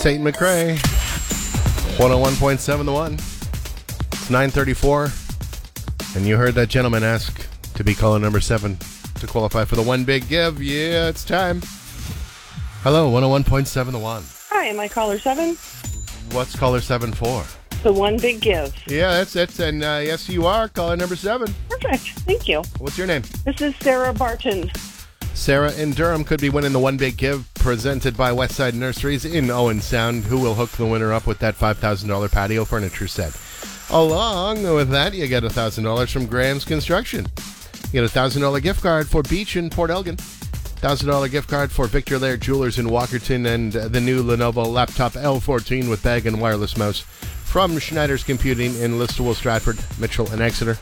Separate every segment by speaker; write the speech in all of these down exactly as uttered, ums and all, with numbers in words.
Speaker 1: Tate McRae, one oh one point seven The One. It's nine thirty-four, and you heard that gentleman ask to be caller number seven to qualify for the One Big Give. Yeah, it's time. Hello, one oh one point seven The One.
Speaker 2: Hi, am I caller seven?
Speaker 1: What's caller seven for?
Speaker 2: The One Big Give.
Speaker 1: Yeah, that's it. And uh, yes, you are caller number seven.
Speaker 2: Perfect. Thank you.
Speaker 1: What's your name?
Speaker 2: This is Sarah Barton.
Speaker 1: Sarah in Durham could be winning the One Big Give presented by Westside Nurseries in Owen Sound, who will hook the winner up with that five thousand dollars patio furniture set. Along with that, you get one thousand dollars from Graham's Construction. You get a one thousand dollars gift card for Beach in Port Elgin. one thousand dollars gift card for Victor Laird Jewelers in Walkerton, and uh, the new Lenovo laptop L fourteen with bag and wireless mouse from Schneider's Computing in Listowel, Stratford, Mitchell, and Exeter.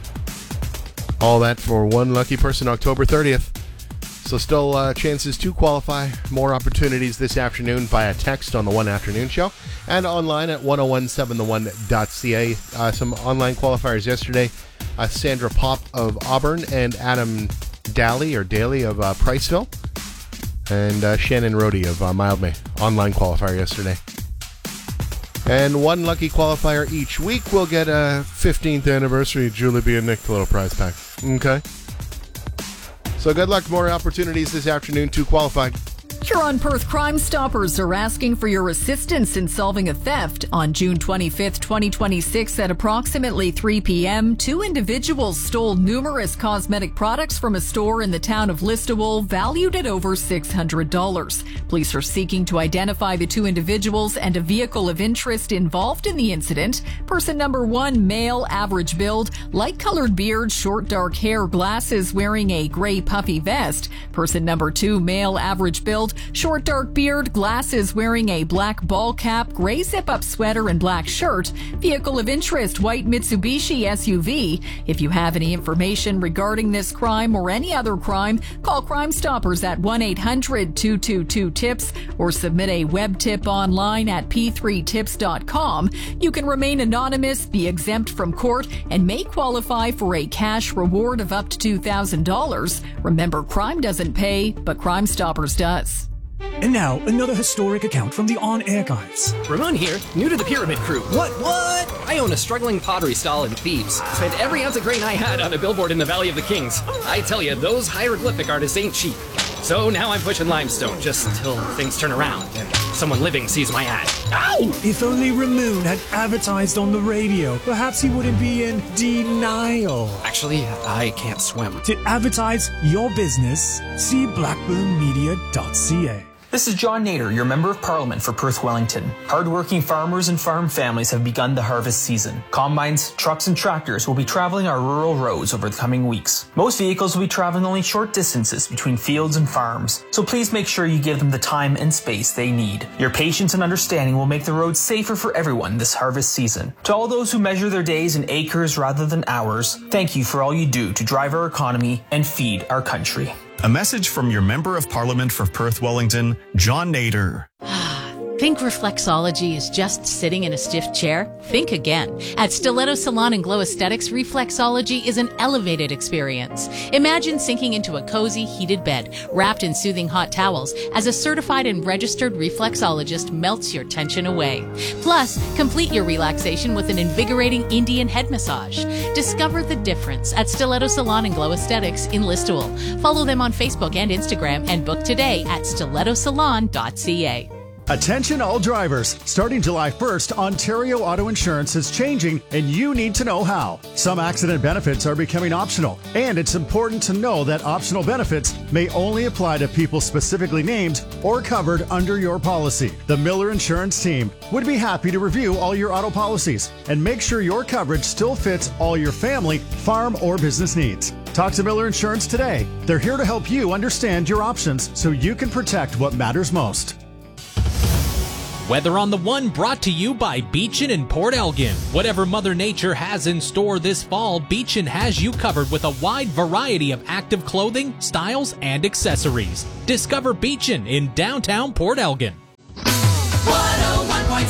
Speaker 1: All that for one lucky person October thirtieth. So still uh, chances to qualify. More opportunities this afternoon via text on the One Afternoon Show and online at ten seventeen the one dot c a. Uh, some online qualifiers yesterday. Uh, Sandra Pop of Auburn and Adam Daly or Daly of uh, Priceville. And uh, Shannon Rohde of uh, Mildmay. Online qualifier yesterday. And one lucky qualifier each week will get a fifteenth anniversary Julie B. and Nick little prize pack. Okay. So good luck. More opportunities this afternoon to qualify.
Speaker 3: Huron Perth Crime Stoppers are asking for your assistance in solving a theft. On June twenty-fifth, twenty twenty-six, at approximately three p.m., two individuals stole numerous cosmetic products from a store in the town of Listowel, valued at over six hundred dollars. Police are seeking to identify the two individuals and a vehicle of interest involved in the incident. Person number one, male, average build, light-colored beard, short dark hair, glasses, wearing a gray puffy vest. Person number two, male, average build, short dark beard, glasses, wearing a black ball cap, gray zip-up sweater, and black shirt. Vehicle of interest, white Mitsubishi S U V. If you have any information regarding this crime or any other crime, call Crime Stoppers at one eight hundred two two two tips or submit a web tip online at p three tips dot com. You can remain anonymous, be exempt from court, and may qualify for a cash reward of up to two thousand dollars. Remember, crime doesn't pay, but Crime Stoppers does.
Speaker 4: And now, another historic account from the On Archives.
Speaker 5: Ramon here, new to the Pyramid Crew. What, what? I own a struggling pottery stall in Thebes. Spent every ounce of grain I had on a billboard in the Valley of the Kings. I tell you, those hieroglyphic artists ain't cheap. So now I'm pushing limestone, just till things turn around and someone living sees my ad. Ow!
Speaker 4: If only Ramon had advertised on the radio, perhaps he wouldn't be in denial.
Speaker 5: Actually, I can't swim.
Speaker 4: To advertise your business, see blackburn media dot c a.
Speaker 6: This is John Nader, your Member of Parliament for Perth Wellington. Hardworking farmers and farm families have begun the harvest season. Combines, trucks, and tractors will be traveling our rural roads over the coming weeks. Most vehicles will be traveling only short distances between fields and farms, so please make sure you give them the time and space they need. Your patience and understanding will make the roads safer for everyone this harvest season. To all those who measure their days in acres rather than hours, thank you for all you do to drive our economy and feed our country.
Speaker 7: A message from your Member of Parliament for Perth Wellington, John Nader.
Speaker 8: Think reflexology is just sitting in a stiff chair? Think again. At Stiletto Salon and Glow Aesthetics, reflexology is an elevated experience. Imagine sinking into a cozy, heated bed, wrapped in soothing hot towels, as a certified and registered reflexologist melts your tension away. Plus, complete your relaxation with an invigorating Indian head massage. Discover the difference at Stiletto Salon and Glow Aesthetics in Listowel. Follow them on Facebook and Instagram and book today at stiletto salon dot c a.
Speaker 9: Attention all drivers. Starting July first, Ontario Auto Insurance is changing and you need to know how. Some accident benefits are becoming optional, and it's important to know that optional benefits may only apply to people specifically named or covered under your policy. The Miller Insurance team would be happy to review all your auto policies and make sure your coverage still fits all your family, farm, or business needs. Talk to Miller Insurance today. They're here to help you understand your options so you can protect what matters most.
Speaker 10: Weather on the One brought to you by Beechin in Port Elgin. Whatever Mother Nature has in store this fall, Beechin has you covered with a wide variety of active clothing, styles, and accessories. Discover Beechin in downtown Port Elgin.
Speaker 11: one oh one point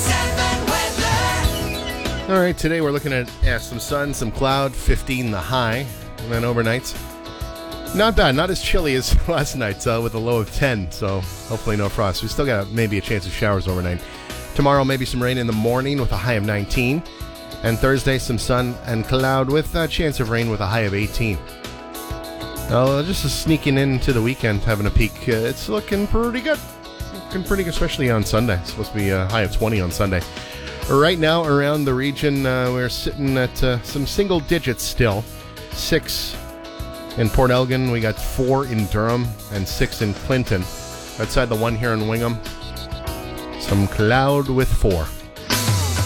Speaker 11: seven weather.
Speaker 1: All right, today we're looking at yeah, some sun, some cloud, fifteen the high, and then overnights. Not bad, not as chilly as last night uh, with a low of ten, so hopefully no frost. We still got maybe a chance of showers overnight. Tomorrow, maybe some rain in the morning with a high of nineteen. And Thursday, some sun and cloud with a chance of rain with a high of eighteen. Uh, just sneaking into the weekend, having a peek. Uh, it's looking pretty good. Looking pretty good, especially on Sunday. It's supposed to be a high of twenty on Sunday. Right now, around the region, uh, we're sitting at uh, some single digits still. Six in Port Elgin. We got four in Durham and six in Clinton. Outside the one here in Wingham, some cloud with four.